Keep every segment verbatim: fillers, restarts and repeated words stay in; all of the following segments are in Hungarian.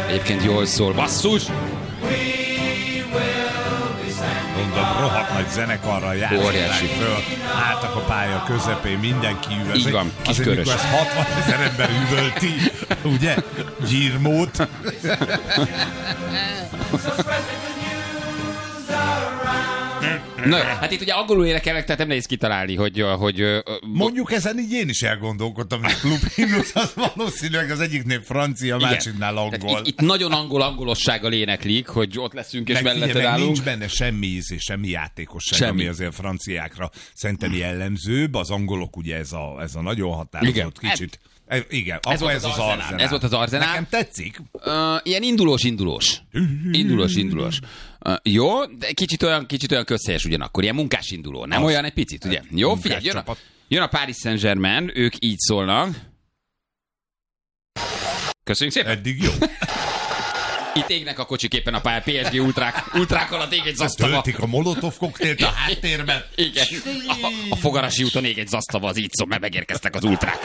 Egyébként jól szól. Basszus! Mondom, rohadt nagy zenekarral játszották föl, álltak a pálya közepén, mindenki üvölt. Így van, kis azért, körös. mikor ezt hatvanezer ember üvölti, ugye? Gyírmót. Na, hát itt ugye angolul énekelnek, tehát nem nehéz kitalálni, hogy... hogy Mondjuk ezen így én is elgondolkodtam, hogy klubhimnusz az valószínűleg az egyiknél francia, másiknál angol. Itt, itt nagyon angol-angolossággal éneklik, hogy ott leszünk és melletted állunk. Nincs benne semmi íz és semmi játékosság, semmi. Ami azért franciákra szerintem jellemzőbb. Az angolok ugye ez a, ez a nagyon határozott kicsit. E, igen, ez, volt ez az, az arzenál. Ez volt az arzenál. Nekem tetszik. Uh, ilyen indulós-indulós. Indulós-indulós. Uh, jó, de kicsit olyan, kicsit olyan közhelyes ugyanakkor. Ilyen munkás induló. Nem az, olyan egy picit, ugye? Jó, figyelj, jön a, jön a Paris Saint-Germain, ők így szólnak. Köszönjük szépen. Eddig jó. Itt égnek a kocsik éppen a pályán, pé es gé ultrák, ultrák alatt ég egy zasztava. Töltik a molotov koktélt a háttérben. Igen. A, a Fogarasi úton ég egy zasztava, az így szól, mert megérkeztek az ultrák.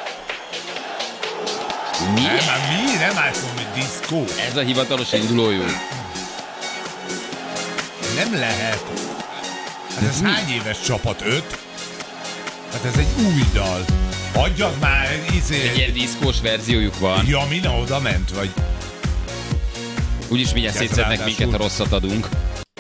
Mi? Nem, mi? Nem álltom, hogy diszkó. Ez a hivatalos indulójú. Nem lehet. Hát ez mi? Hány éves csapat? Öt? Hát ez egy új dal. Adjad már, izé... Egy ilyen diszkós verziójuk van. Ja, mina oda ment, vagy... Úgyis mindjárt szétszednek minket, ha rosszat adunk.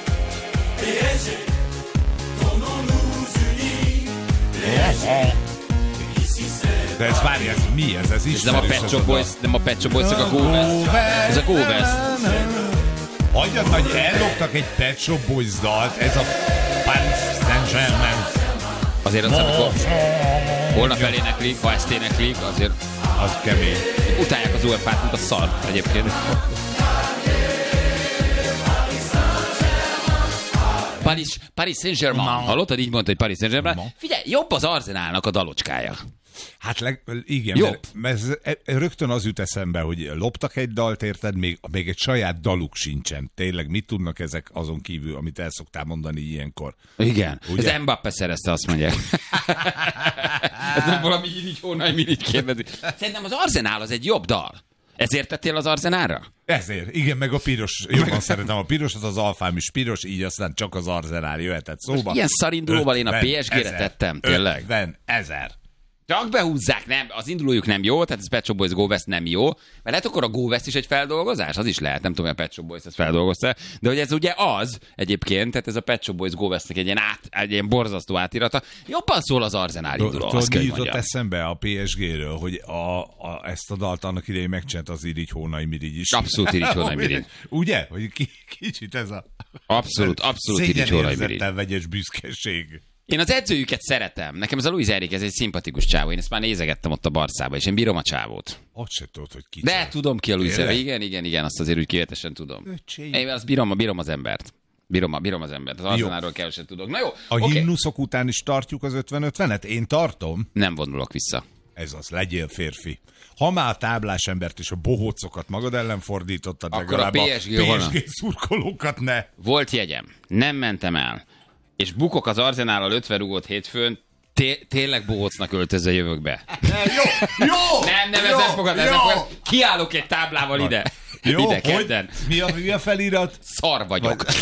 De ez várj, ez mi? Ez, ez is. Nem a Pet Shop Boys, nem a Pet Shop Boys, csak a Go West. Ez a Go West. Hagyjad, hogy elloptak egy Pet Shop Boys dalt, ez a Paris Saint-Germain. Azért az, amikor holnap eléneklik, ha ezt éneklik, azért... Az kemény. Utálják az u ef á-t, mint a szar egyébként. Paris, Paris Saint-Germain. Hallottad? Így mondta, hogy Paris Saint-Germain. Figyelj, jobb az Arzenálnak a dalocskája. Hát leg, igen, mert, mert ez, rögtön az jut eszembe, hogy loptak egy dalt, érted, még, még egy saját daluk sincsen. Tényleg, mit tudnak ezek azon kívül, amit el szoktál mondani ilyenkor? Igen, ugye? Ez Mbappé szerezte, azt mondják. Ez nem valami így hónaj, mi így kérdezi. Szerintem az Arzenál az egy jobb dal. Ezért tettél az Arzenára? Ezért, igen, meg a piros, jobban szeretem a pirosat, az alfám is piros, így aztán csak az Arzenál jöhetett szóba. Most ilyen szarindulóval én a pé es gére tettem, tényleg. ötven ezer. Csak behúzzák, nem, az indulójuk nem jó, tehát a Pet Shop Boys Go West nem jó, mert lehet akkor a Go West is egy feldolgozás, az is lehet, nem tudom, hogy a Pet Shop Boys ezt feldolgozta, de hogy ez ugye az egyébként, tehát ez a Pet Shop Boys Go Westnek egy ilyen, át, egy ilyen borzasztó átirata, jobban szól az Arzenál induló, azt kell, hogy mondjam. Jutott eszembe a pé es géről, hogy a, a, ezt a dalt annak idején megcsinált az Irigy Hónai Mirigy is. Abszolút Irigy Hónai Mirigy. Ugye? Hogy ki, kicsit ez a... Abszolút, abszolút Irigy Hónai Mirigy. Szégyenérzettel vegyes büszkeség. Én az edzőjüket szeretem. Nekem ez a Luis Enrique, ez egy szimpatikus csávó. Én ezt már nézegettem ott a Barszába, és én bírom a csávót. Ott se tudod, hogy ki. De tudom ki a Luis Enrique. Igen, igen, igen, azt azért úgy kivetesen tudom. Öcsém. Én azt bírom, bírom az embert. Bírom, bírom az embert. Az Arzenálról keveset tudok. Na jó. A okay. Himnuszok után is tartjuk az ötven ötvenet? Én tartom. Nem vonulok vissza. Ez az, legyél férfi. Ha már a táblás embert és a bohócokat magad ellen fordítottad, akkor legalább a pé es gé, a pé es gé szurkolókat ne. Volt jegyem. Nem mentem el. És bukok az Arzenállal ötven rugót hétfőn, té- tényleg bohócnak öltözve jövök be. Jó, jó! Nem, nem, ez nem fogad, ez nem fogad. Kiállok egy táblával ide. Jó, ide kedden. Mi a, mi a felirat? Szar vagyok. Vagy...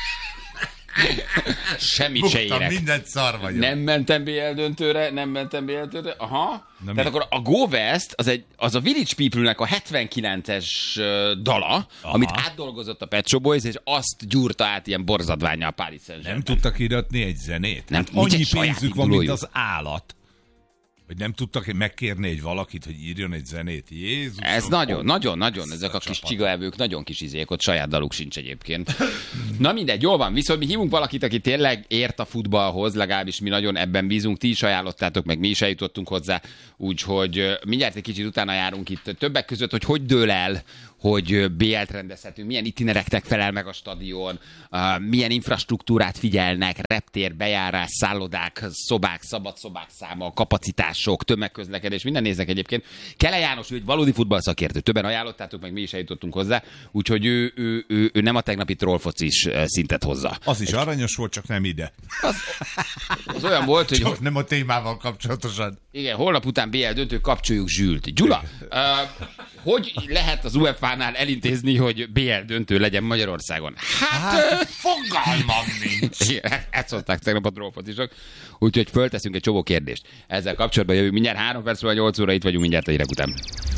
Semmit Buktam, se érek. mindent szar vagyok. Nem mentem bé el döntőre, nem mentem bé el döntőre. Aha. Na Tehát mi? Akkor a Go West az, egy, az a Village People-nek a hetvenkilences dala, aha, amit átdolgozott a Pet Shop Boys, és azt gyúrta át ilyen borzadvánnyal a Paris Saint-Germain. Nem tudtak íratni egy zenét? Nem, hát annyi pénzük van, mint az állat. Hogy nem tudtak megkérni egy valakit, hogy írjon egy zenét. Jézus! Ez nagyon, nagyon, nagyon, ezek a, a kis csigaevők nagyon kis izék, ott saját daluk sincs egyébként. Na mindegy, jól van, viszont mi hívunk valakit, aki tényleg ért a futballhoz, legalábbis mi nagyon ebben bízunk, ti is ajánlottátok, meg mi is eljutottunk hozzá, úgyhogy mindjárt egy kicsit utána járunk itt többek között, hogy hogy dől el, hogy bé el-t rendezhetünk, milyen itinereknek felel meg a stadion, uh, milyen infrastruktúrát figyelnek, reptér, bejárás, szállodák, szobák, szabad szobák száma, kapacitás, sok, tömegközlekedés, minden néznek egyébként. Kele János, ő egy valódi futballszakértő, többen ajánlottátok, meg mi is eljutottunk hozzá, úgyhogy ő, ő, ő, ő nem a tegnapi trollfocis szintet hozza. Az is aranyos volt, csak nem ide. Az, az olyan volt, hogy... Csak nem a témával kapcsolatosan. Igen, holnap után bé el döntő, kapcsoljuk Zsült. Gyula, uh, hogy lehet az u e fá nál elintézni, hogy bé el döntő legyen Magyarországon? Hát, hát fogalmam nincs. Igen, ezt szólták tegnap a trollfocisok. Úgyhogy fölteszünk egy csomó kérdést. Ezzel kapcsolatban jövünk mindjárt három perc, vagy nyolc óra, itt vagyunk mindjárt a hírek után.